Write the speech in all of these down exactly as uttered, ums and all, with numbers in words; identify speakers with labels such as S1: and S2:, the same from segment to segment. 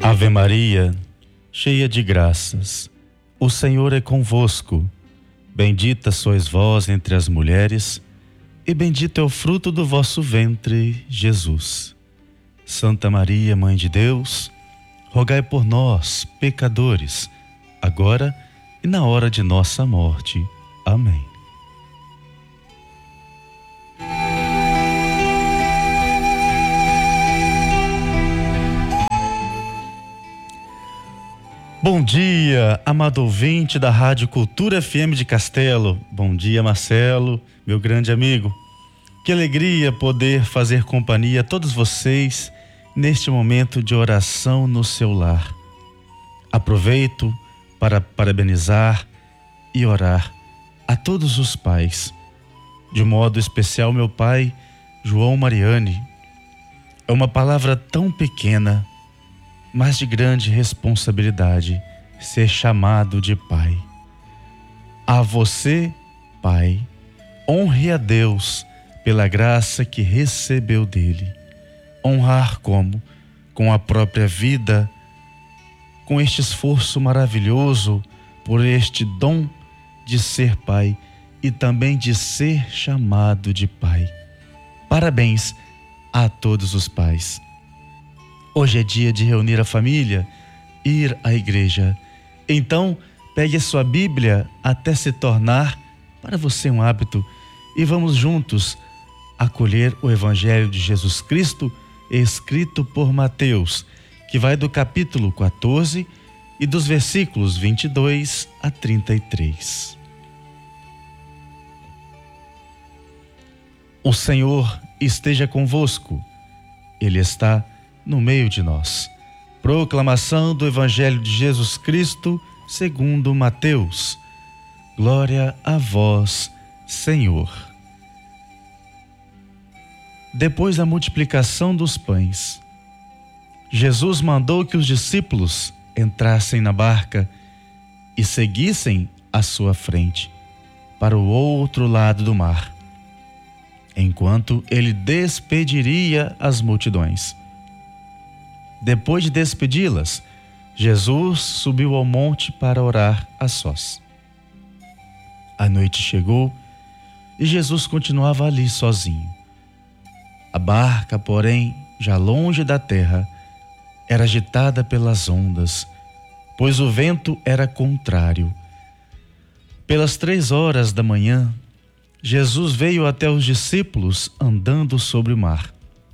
S1: Ave Maria, cheia de graças, o Senhor é convosco. Bendita sois vós entre as mulheres, e bendito é o fruto do vosso ventre, Jesus. Santa Maria, Mãe de Deus, rogai por nós, pecadores, agora e na hora de nossa morte. Amém. Bom dia, amado ouvinte da Rádio Cultura F M de Castelo. Bom dia, Marcelo, meu grande amigo. Que alegria poder fazer companhia a todos vocês neste momento de oração no seu lar. Aproveito para parabenizar e orar a todos os pais, de modo especial meu pai, João Mariani. É uma palavra tão pequena, mas de grande responsabilidade, ser chamado de pai. A você, pai, honre a Deus pela graça que recebeu dele. Honrar como? Com a própria vida, com este esforço maravilhoso por este dom de ser pai e também de ser chamado de pai. Parabéns a todos os pais. Hoje é dia de reunir a família, ir à igreja. Então, pegue a sua Bíblia até se tornar para você um hábito e vamos juntos acolher o Evangelho de Jesus Cristo escrito por Mateus, que vai do capítulo quatorze e dos versículos vinte e dois a trinta e três. O Senhor esteja convosco. Ele está no meio de nós. Proclamação do Evangelho de Jesus Cristo segundo Mateus. Glória a vós, Senhor. Depois da multiplicação dos pães, Jesus mandou que os discípulos entrassem na barca e seguissem à sua frente, para o outro lado do mar, enquanto ele despediria as multidões. Depois de despedi-las, Jesus subiu ao monte para orar a sós. A noite chegou e Jesus continuava ali sozinho. A barca, porém, já longe da terra, era agitada pelas ondas, pois o vento era contrário. Pelas três horas da manhã, Jesus veio até os discípulos andando sobre o mar.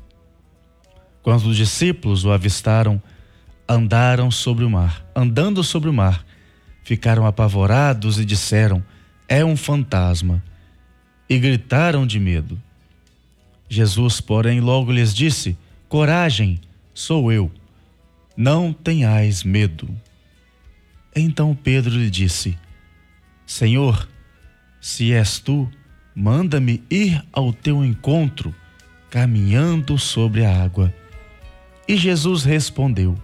S1: Quando os discípulos o avistaram, andaram sobre o mar, andando sobre o mar, ficaram apavorados e disseram: é um fantasma, e gritaram de medo. Jesus, porém, logo lhes disse: coragem, sou eu, não tenhais medo. Então Pedro lhe disse: Senhor, se és tu, manda-me ir ao teu encontro, caminhando sobre a água. E Jesus respondeu: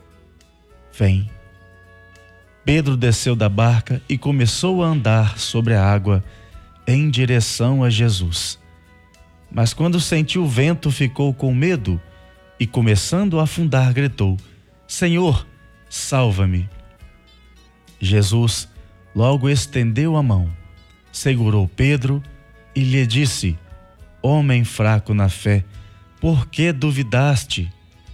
S1: vem. Pedro desceu da barca e começou a andar sobre a água em direção a Jesus. Mas quando sentiu o vento, ficou com medo e, começando a afundar, gritou: Senhor, salva-me. Jesus logo estendeu a mão, segurou Pedro e lhe disse: homem fraco na fé, por que duvidaste?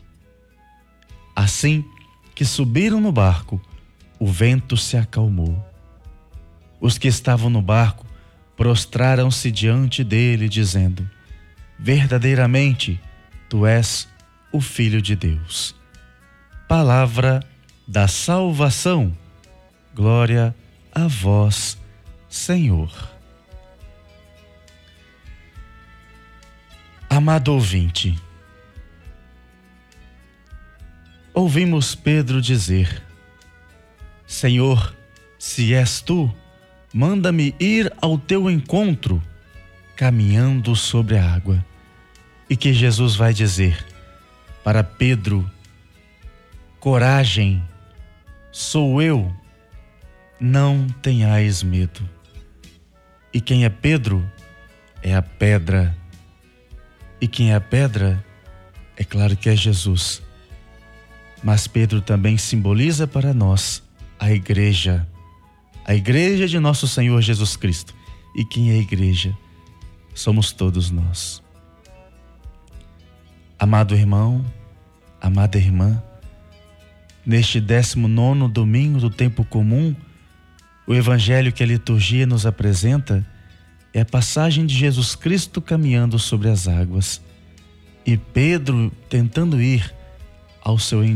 S1: Assim que subiram no barco, o vento se acalmou. Os que estavam no barco prostraram-se diante dele, dizendo: verdadeiramente, tu és o Filho de Deus. Palavra da salvação. Glória a vós, Senhor. Amado ouvinte, ouvimos Pedro dizer: Senhor, se és tu, manda-me ir ao teu encontro, caminhando sobre a água. E que Jesus vai dizer para Pedro: coragem, sou eu, não tenhais medo. E quem é Pedro? É a pedra. E quem é a pedra? É claro que é Jesus. Mas Pedro também simboliza para nós a igreja, a igreja de nosso Senhor Jesus Cristo. E quem é a igreja? Somos todos nós. Amado irmão, amada irmã, neste décimo nono domingo do tempo comum, o evangelho que a liturgia nos apresenta é a passagem de Jesus Cristo caminhando sobre as águas e Pedro tentando ir ao seu encontro.